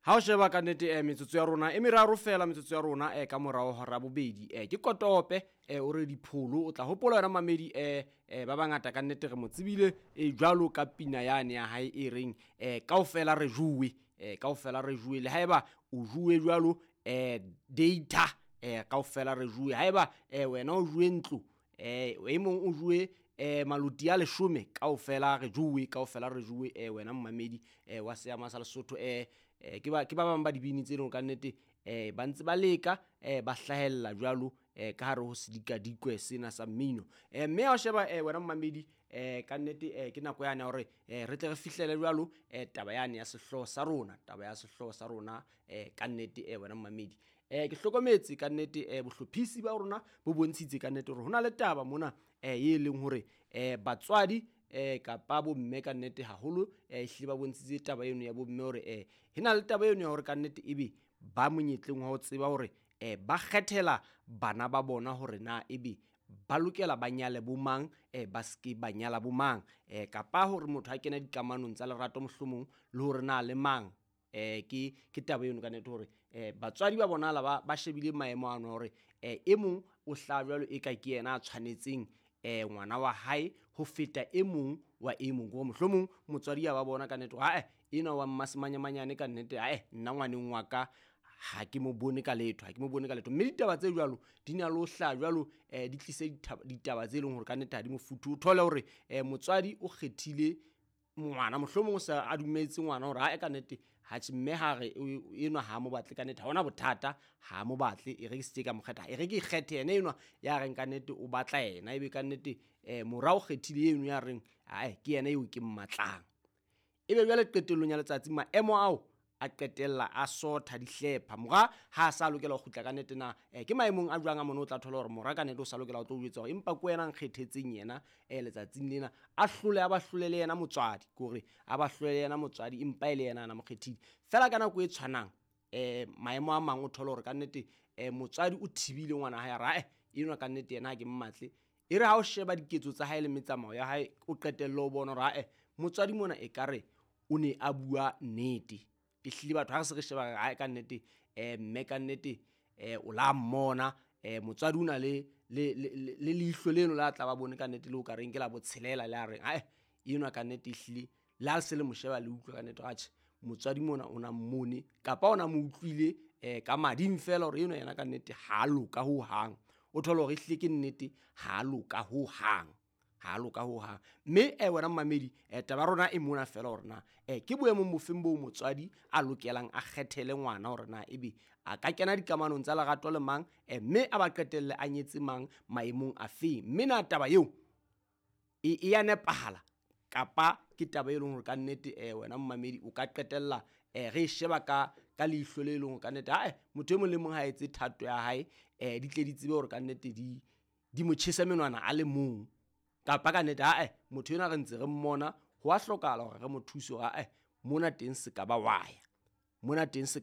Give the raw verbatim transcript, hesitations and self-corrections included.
Ha o sheba ka nnete eh, metsotso ya rona e meraro fela metsotso ya rona eh, ka morao hora bobedi eh, ke kotope eh, o re dipholo o tla hopola yona mamedi eh, eh, ba bangata ka nnete re mo tsebile eh, jwalo ka pina yane ya hae e reng eh, kaofela re jowe eh, kaofela re jowe le haeba o jowe jwalo eh, data eh, kaofela re jowe haeba eh, wena o jowe ntlo eh, e mong o jowe eh maluti a leshome kaofela re jowe kaofela re jowe eh wena mmamedi eh wa seama sa Lesotho eh eh ke ba ke ba bang ba dibini tse no ka nnete eh ba ntse ba leka eh ba hlahella jwalo eh ka hare ho sedika dikwe sena sa mmino eh mme a sheba eh wena mmamedi eh ka nnete eh ke nako yane hore eh re tle re fihlele jwalo eh taba yane ya sehloho sa rona taba ya sehloho sa rona eh ka nnete eh wena mmamedi eh ke hlokometse ka nnete eh bohlophisi ba rona bo bontshitse ka nnete hore hona le taba mona eh e leng hore eh batswadi eh kapa bo mme ka nnete haholo eh hle ba bontshitse taba eno ya bo mme hore eh hina le taba eno ya hore ka nnete ebe ba monyetleng wa ho tseba hore eh ba kgethela bana ba bona hore na ebe ba lokela ba nyale bo mang eh ba ske ba nyala bo mang eh kapa hore motho a kena dikamanong tsa lerato mohlomong le hore na le mang eh ke ke taba eno ka nnete hore eh batswadi ba bona la ba ba shebile maemo ano hore eh e mong o hla jwalo e ka ke yena a tshwanetseng eh ngwana wa hae ho feta e mong wa e mong go mohlomong motswadi ya ba bona ka nnete ha eh ena wa mmasemanyamanyane ka nnete ha eh nna ngwaneng wa ka ha ke mo bone ka letho ha ke mo bone ka letho mme ditaba tse jwalo di na le ho hla jwalo eh di tlise ditaba tse leng hore ka nnete ha di mo futu o thole hore eh motswadi o kgethile ngwana mohlomong o sa a dumetse ngwana hore ha e ka nnete ha mme ha re enwa ha mo batle ka nnete ha ona bothata ha mo batle e re se ka mokgetha e re ke kgethe ene enwa ya reng ka nnete o batla ena ebe ka nnete eh morao kgethile eno ya reng ha ke yena eo ke mmatlang ebe jwale qetellong ya letsatsi maemo ao a qetella a sotha dihlepha mora ha sa lokela go khutla ka nnete na eh, ke maemong a jwang a mona o tla thola hore mora ka nnete o sa lokela go tlo jwetsa hore empa ko yena nkgethetseng yena eh letsatsing lena a hlole a ba hlolele yena motswadi kore a ba hlolele yena motswadi empa ile yena ana mokgethile fela kana go e tshwanang eh maemo a mang o thola hore ka nnete eh motswadi o thibile ngwana ha ya ra eh eno ka nnete yena ke mmatle e re ha o sheba diketso tsa hae le metsamao ya hae o qetello o bona ra eh motswadi mona e kare o ne a bua nnete ehlile batho ha se re sheba ga ka nnete eh mme ka nnete eh o la mmona eh motswadi una le le le lihlo leno la tla ba bone ka nnete le o ka reng ke la botshelela le a reng ha eno ka nnete ehlile la se le mo sheba le utlwa ka nnete gatshe motswadi mona ona mmone kapa ona mo utlwile eh ka mading fela hore eno yena ka nnete ha loka ho hang o thola hore ehlile ke nnete ha loka ho hang ha loka ho hang mme eh wena mmamedi eh taba rona e mona fela hore na eh ke boemong bofeng bo motswadi a lokelang a kgethele ngwana hore na ebe a ka kena dikamanong tsa lerato le mang eh mme a ba qetelle a nyetse mang maemong a feng mme na taba eo e ya nepahala kapa ke taba e leng hore ka nnete eh wena mmamedi o ka qetella eh re sheba ka ka leihlo le leng ka nnete ha motho e mong le mong ha etse thato ya hae eh di tle di tsebe hore ka nnete di di mo tshisa menwana a le mong kapa ka nnete ha eh motho yena re ntse re mmona ho a hlokala hore re mo thuse ha eh mona teng se ka ba waya mona teng se